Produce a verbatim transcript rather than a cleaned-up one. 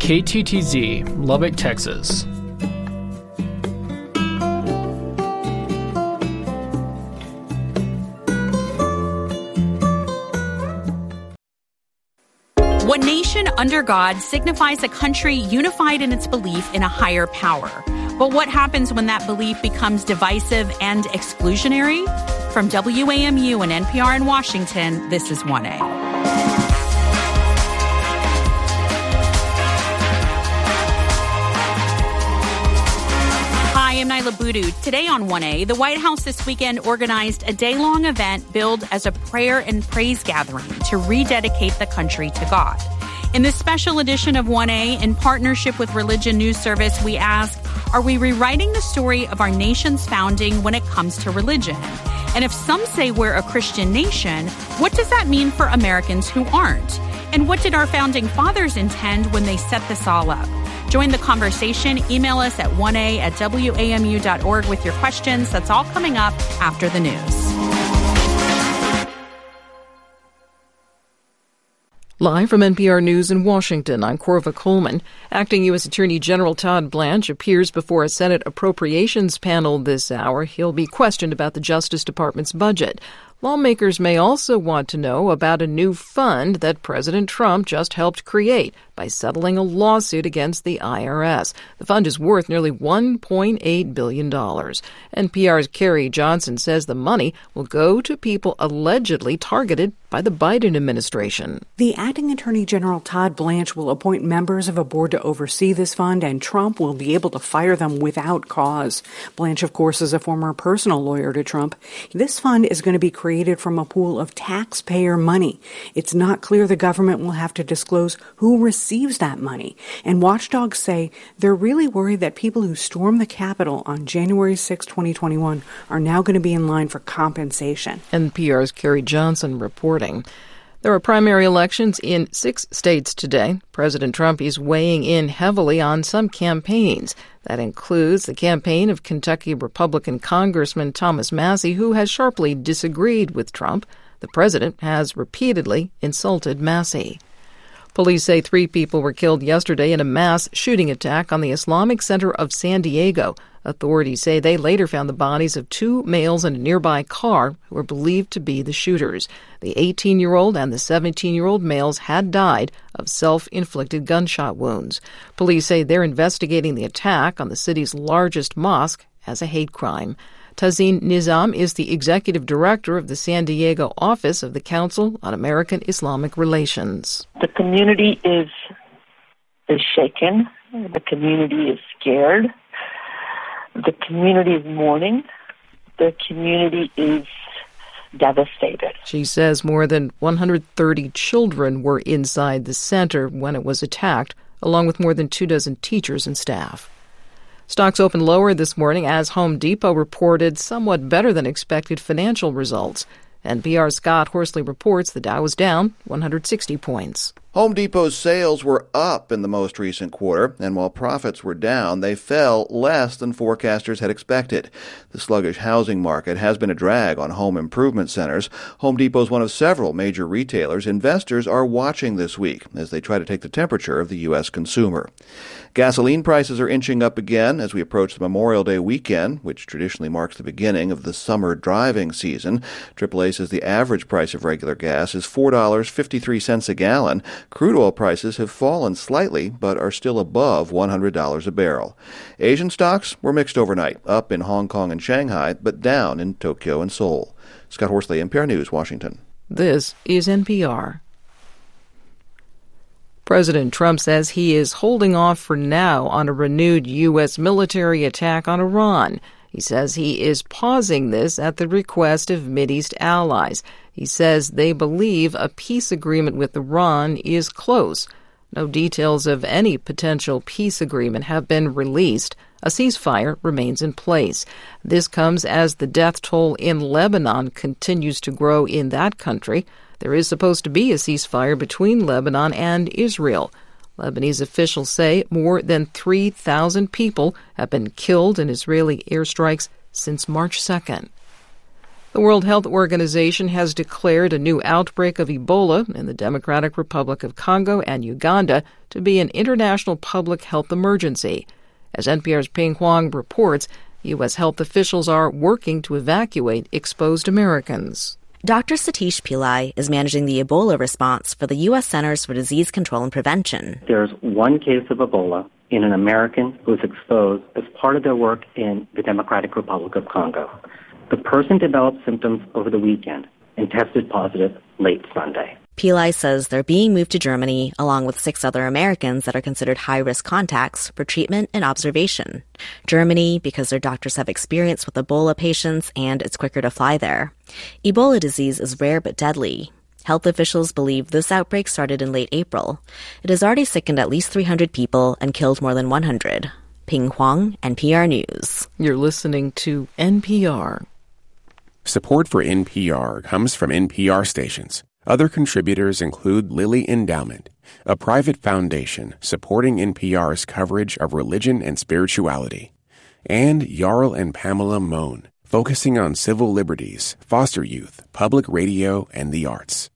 K T T Z, Lubbock, Texas. What nation under God signifies a country unified in its belief in a higher power? But what happens when that belief becomes divisive and exclusionary? From W A M U and N P R in Washington, this is one A. Hi, I'm Nyla Boodoo. Today on one A, the White House this weekend organized a day-long event billed as a prayer and praise gathering to rededicate the country to God. In this special edition of one A, in partnership with Religion News Service, we ask, are we rewriting the story of our nation's founding when it comes to religion? And if some say we're a Christian nation, what does that mean for Americans who aren't? And what did our founding fathers intend when they set this all up? Join the conversation. Email us at one A at W A M U dot org with your questions. That's all coming up after the news. Live from N P R News in Washington, I'm Corva Coleman. Acting U S Attorney General Todd Blanche appears before a Senate Appropriations panel this hour. He'll be questioned about the Justice Department's budget. Lawmakers may also want to know about a new fund that President Trump just helped create by settling a lawsuit against the I R S. The fund is worth nearly one point eight billion dollars. N P R's Carrie Johnson says the money will go to people allegedly targeted by the Biden administration. The acting Attorney General Todd Blanche will appoint members of a board to oversee this fund, and Trump will be able to fire them without cause. Blanche, of course, is a former personal lawyer to Trump. This fund is going to be created from a pool of taxpayer money. It's not clear the government will have to disclose who receives that money. And watchdogs say they're really worried that people who stormed the Capitol on January sixth, twenty twenty-one are now going to be in line for compensation. N P R's Carrie Johnson reporting. There are primary elections in six states today. President Trump is weighing in heavily on some campaigns. That includes the campaign of Kentucky Republican Congressman Thomas Massie, who has sharply disagreed with Trump. The president has repeatedly insulted Massie. Police say three people were killed yesterday in a mass shooting attack on the Islamic Center of San Diego. Authorities say they later found the bodies of two males in a nearby car who were believed to be the shooters. The eighteen-year-old and the seventeen-year-old males had died of self-inflicted gunshot wounds. Police say they're investigating the attack on the city's largest mosque as a hate crime. Tazeen Nizam is the executive director of the San Diego office of the Council on American Islamic Relations. The community is is shaken. The community is scared. The community is mourning. The community is devastated. She says more than one hundred thirty children were inside the center when it was attacked, along with more than two dozen teachers and staff. Stocks opened lower this morning as Home Depot reported somewhat better than expected financial results. N P R's Scott Horsley reports the Dow was down one hundred sixty points. Home Depot's sales were up in the most recent quarter, and while profits were down, they fell less than forecasters had expected. The sluggish housing market has been a drag on home improvement centers. Home Depot is one of several major retailers investors are watching this week as they try to take the temperature of the U S consumer. Gasoline prices are inching up again as we approach the Memorial Day weekend, which traditionally marks the beginning of the summer driving season. triple A says the average price of regular gas is four dollars and fifty-three cents a gallon. Crude oil prices have fallen slightly, but are still above one hundred dollars a barrel. Asian stocks were mixed overnight, up in Hong Kong and Shanghai, but down in Tokyo and Seoul. Scott Horsley, N P R News, Washington. This is N P R. President Trump says he is holding off for now on a renewed U S military attack on Iran. He says he is pausing this at the request of Mideast allies. He says they believe a peace agreement with Iran is close. No details of any potential peace agreement have been released. A ceasefire remains in place. This comes as the death toll in Lebanon continues to grow in that country. There is supposed to be a ceasefire between Lebanon and Israel. Lebanese officials say more than three thousand people have been killed in Israeli airstrikes since March second. The World Health Organization has declared a new outbreak of Ebola in the Democratic Republic of Congo and Uganda to be an international public health emergency. As N P R's Ping Huang reports, U S health officials are working to evacuate exposed Americans. Doctor Satish Pillai is managing the Ebola response for the U S Centers for Disease Control and Prevention. There's one case of Ebola in an American who was exposed as part of their work in the Democratic Republic of Congo. The person developed symptoms over the weekend and tested positive late Sunday. Pillai says they're being moved to Germany along with six other Americans that are considered high-risk contacts for treatment and observation. Germany, because their doctors have experience with Ebola patients and it's quicker to fly there. Ebola disease is rare but deadly. Health officials believe this outbreak started in late April. It has already sickened at least three hundred people and killed more than one hundred. Ping Huang, N P R News. You're listening to N P R. Support for N P R comes from N P R stations. Other contributors include Lilly Endowment, a private foundation supporting N P R's coverage of religion and spirituality, and Jarl and Pamela Mohn, focusing on civil liberties, foster youth, public radio, and the arts.